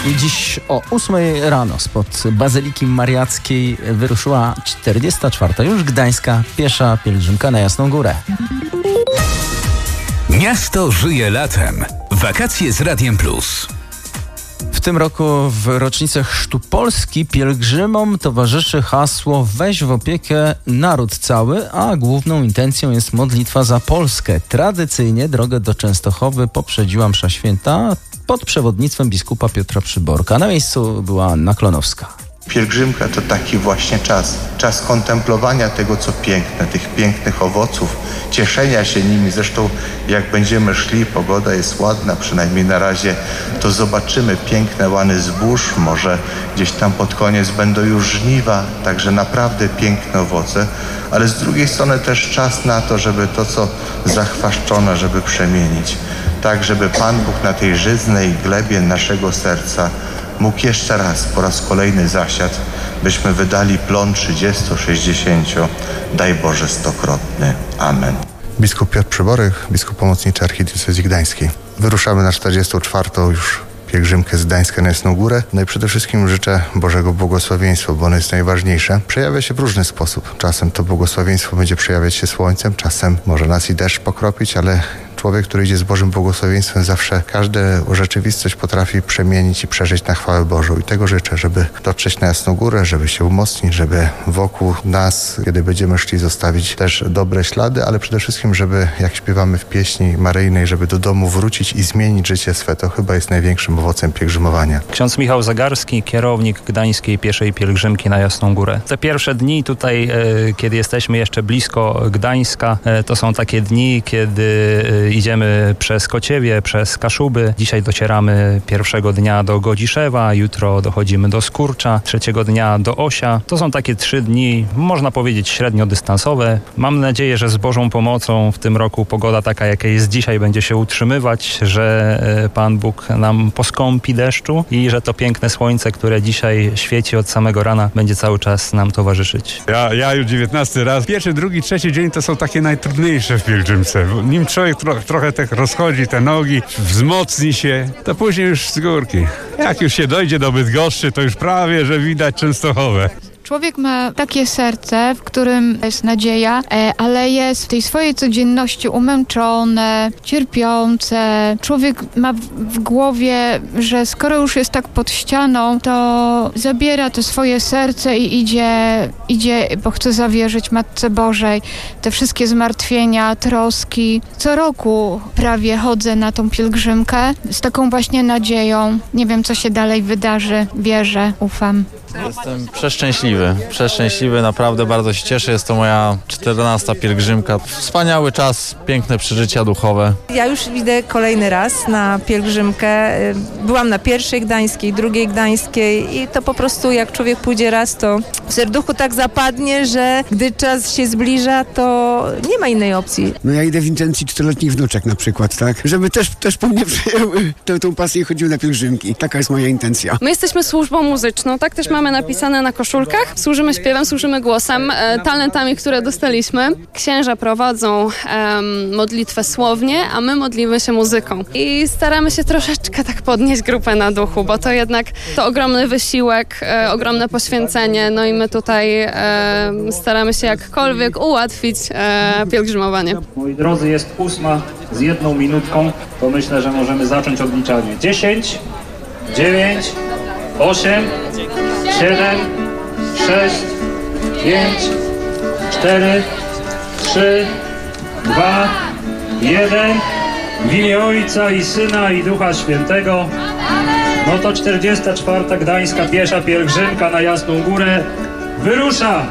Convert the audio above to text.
Dziś o 8 rano spod Bazyliki Mariackiej wyruszyła 44. już gdańska piesza pielgrzymka na Jasną Górę. Miasto żyje latem. Wakacje z Radiem Plus. W tym roku w rocznicę Chrztu Polski pielgrzymom towarzyszy hasło „Weź w opiekę naród cały”, a główną intencją jest modlitwa za Polskę. Tradycyjnie drogę do Częstochowy poprzedziła msza święta pod przewodnictwem biskupa Piotra Przyborka. Na miejscu była Anna Klonowska. Pielgrzymka to taki właśnie czas kontemplowania tego, co piękne, tych pięknych owoców, cieszenia się nimi. Zresztą jak będziemy szli, pogoda jest ładna, przynajmniej na razie, to zobaczymy piękne łany zbóż, może gdzieś tam pod koniec będą już żniwa, także naprawdę piękne owoce, ale z drugiej strony też czas na to, żeby to, co zachwaszczone, żeby przemienić, tak żeby Pan Bóg na tej żyznej glebie naszego serca mógł jeszcze raz, po raz kolejny zasiać, byśmy wydali plon 30, 60, daj Boże 100-krotny. Amen. Biskup Piotr Przyborek, biskup pomocniczy archidiecezji gdańskiej. Wyruszamy na 44. już pielgrzymkę z Gdańska na Jasną Górę. No i przede wszystkim życzę Bożego błogosławieństwa, bo ono jest najważniejsze. Przejawia się w różny sposób. Czasem to błogosławieństwo będzie przejawiać się słońcem, czasem może nas i deszcz pokropić, ale człowiek, który idzie z Bożym błogosławieństwem, zawsze każdą rzeczywistość potrafi przemienić i przeżyć na chwałę Bożą. I tego życzę, żeby dotrzeć na Jasną Górę, żeby się umocnić, żeby wokół nas, kiedy będziemy szli, zostawić też dobre ślady, ale przede wszystkim, żeby, jak śpiewamy w pieśni maryjnej, żeby do domu wrócić i zmienić życie swe. To chyba jest największym owocem pielgrzymowania. Ksiądz Michał Zagarski, kierownik Gdańskiej Pieszej Pielgrzymki na Jasną Górę. Te pierwsze dni tutaj, kiedy jesteśmy jeszcze blisko Gdańska, to są takie dni, kiedy idziemy przez Kociewie, przez Kaszuby. Dzisiaj docieramy pierwszego dnia do Godziszewa, jutro dochodzimy do Skurcza, trzeciego dnia do Osia. To są takie 3 dni, można powiedzieć średniodystansowe. Mam nadzieję, że z Bożą pomocą w tym roku pogoda taka, jaka jest dzisiaj, będzie się utrzymywać, że Pan Bóg nam poskąpi deszczu i że to piękne słońce, które dzisiaj świeci od samego rana, będzie cały czas nam towarzyszyć. Ja już 19 raz. Pierwszy, drugi, trzeci dzień to są takie najtrudniejsze w pielgrzymce. Nim człowiek trochę tak rozchodzi te nogi, wzmocni się, to później już z górki. Jak już się dojdzie do Bydgoszczy, to już prawie, że widać Częstochowę. Człowiek ma takie serce, w którym jest nadzieja, ale jest w tej swojej codzienności umęczone, cierpiące. Człowiek ma w głowie, że skoro już jest tak pod ścianą, to zabiera to swoje serce i idzie, bo chce zawierzyć Matce Bożej te wszystkie zmartwienia, troski. Co roku prawie chodzę na tą pielgrzymkę z taką właśnie nadzieją. Nie wiem, co się dalej wydarzy. Wierzę, ufam. Jestem przeszczęśliwy, naprawdę bardzo się cieszę. Jest to moja 14. pielgrzymka. Wspaniały czas, piękne przeżycia duchowe. Ja już idę kolejny raz na pielgrzymkę. Byłam na pierwszej gdańskiej, drugiej gdańskiej i to po prostu jak człowiek pójdzie raz, to w serduchu tak zapadnie, że gdy czas się zbliża, to nie ma innej opcji. No ja idę w intencji 4-letnich wnuczek na przykład, tak? Żeby też po mnie przejęły tą pasję i chodziły na pielgrzymki. Taka jest moja intencja. My jesteśmy służbą muzyczną, tak też mamy napisane na koszulkach. Służymy śpiewem, służymy głosem, talentami, które dostaliśmy. Księża prowadzą modlitwę słownie, a my modlimy się muzyką. I staramy się troszeczkę tak podnieść grupę na duchu, bo to jednak to ogromny wysiłek, ogromne poświęcenie, no i my tutaj staramy się jakkolwiek ułatwić pielgrzymowanie. Moi drodzy, jest 8 z 1 minutką, to myślę, że możemy zacząć odliczanie. 10, 9, 8, 7, 6, 5, 4, 3, 2, 1. W imię Ojca i Syna i Ducha Świętego. No to 44. Gdańska Piesza Pielgrzymka na Jasną Górę wyrusza!